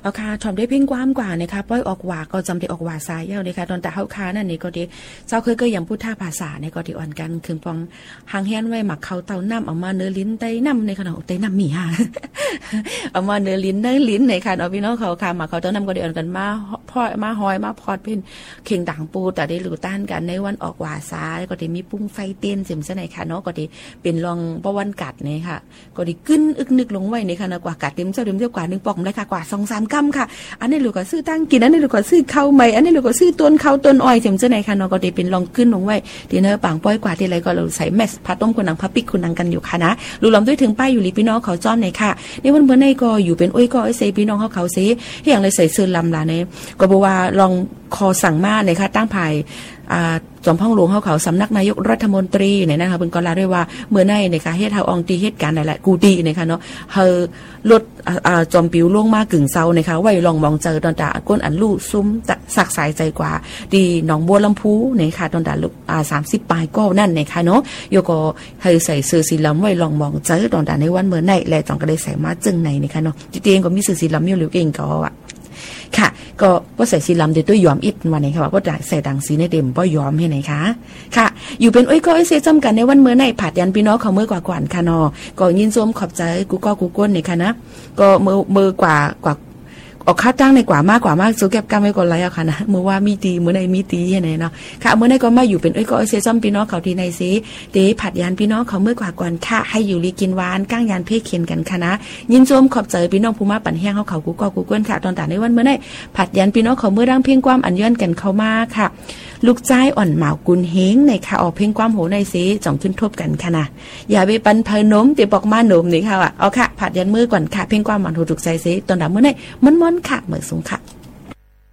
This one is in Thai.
เอาค่ะชมได้เพ่งความกว่านะคะป้อยออกว่าก็จำได้ออกว่าสายเย้านะคะตอนแต่เฮาค้านั่นนี่ก็ดีเจ้าเคยยังพูดท่าภาษาในก็ดีอ่อนกันคือปองหางแฮนไว้หมักเขาเต้าน้ำเอามาเนื้อลิ้นไต้น้ำในขณะไต้น้ำมีค่ะเอามาเนื้อลิ้นในค่ะเอาพี่น้องเขาค่ะหมักเขาเต้าน้ำก็ดีอ่อนกันมาพ่อมาหอยมาพอดเป็นเข่งด่างปูแต่ได้หลู่ต้านกันในวันออกว่าสายก็ดีมีปุ้งไฟเต้นเสียมเสน่ห์ค่ะเนาะก็ดีเป็นรองประวันกัดเนี่ยค่ะก็ดีกึ้นอึกนึกลงไว้ในค่ะกว่ากาดเต็มเจ้ากว่า1 ปองเลยค่ะกว่า2-3 กำค่ะอันนี้ลูกก็ซื้อตั้งกินอันนี้ลูกก็ซื้อข้าวใหม่อันนี้ลูกก็ซื้อต้นข้าวต้นอ้อยเสียมเสน่ห์ค่ะเนาะก็ดีเป็นรองกึ้นลงไว้ที่เนื้อปังป้อยกว่าที่ไรก็เราใส่แมสผัดต้มคุณนังพับปิกคุณนังกันอยู่ค่ะนะลูกลำด้วยถึงป้ายอยู่ลีพี่น้องเขาจ้อมในค่ะในวันเมื่อในก็อยู่เป็นอ้อยก็ไอเซพี่น้องเขาเซอย่างเลยใส่เสื้อลำลาเนี่ยก็บอกว่าลองคอสั่งมาในค่ะตั้งภายจอมพ่องหลวงเขาสำนักนายกรัฐมนตรีเนี่ยนะคะเป็นกล่าวด้วยว่าเมื่อในนะคะเฮ็ดเฮาอองตีเหตุการณ์นั่นแหละกูดีนะคะเนาะเฮาลดจอมปิวล่วงมากึ่งเซานะคะไว้ลองมองเจอตอนตาก้นอันลู่ซุ้มสักสายใจกว่าดีหนองบัวลำพูนะคะตอนตาลูก30 ปลายก็นั่นนะคะเนาะโยก็ให้ใส่เสื้อสีลำไว้ลองมองเจอตอนตาในวันเมื่อในและจองก็ได้ใส่มาจึงในนะคะเนาะจริงๆก็มีเสื้อสีลำอยู่หรือเองก็ค่ะก็ใส่สีลำเดี๋ยวตัวยอมอิดวันไหนค่ะว่าใส่ดังสีในเต็มก็ยอมให้ไหนคะค่ะอยู่เป็นอ้อยก็ไอเซจำกันในวันเมื่อในผัดยันพี่น้องเขาเมื่อกว่าค่ะนอก็ยินส้มขอบใจกูก้นเนี่ยค่ะนะก็มือกว่าออกค่าจ้างในกว่ามากสู้แก็บกำไว้ก่อนไรอะค่ะนะมือว่ามีตีมือในมีตียังไงเนาะค่ะมือในก็มาอยู่เป็นอ้อยก็ไอเซจำพี่น้องเขาที่ในซีเดผัดยันพี่น้องเขาเมื่อกว่าก่อนค่ะให้อยู่ลีกินหวานก้างยันเพ่เขียนกันค่ะนะยินส้มขอบใจพี่น้องภูมิปั่นแห้งเขากูก้นค่ะตอนแต่ในวันเมื่อในผัดยันพี่น้องเขาเมื่อร่างเพ่งความอันย้อนกันเข้ามาค่ะลูกใจอ่อนหมาวกุนเฮงในค่ะออกเพ่งความโหในซีจ่องขึ้นทบกันค่ะนะอย่าไปปันเพนมตีบอกมาหนมนี่ค่ะเอาค่ะผัดยันมือก่อนค่ะเพ่งความมันถูกใจซีตอนดับเมื่อในมันค่ะเหมือนสูงค่ะ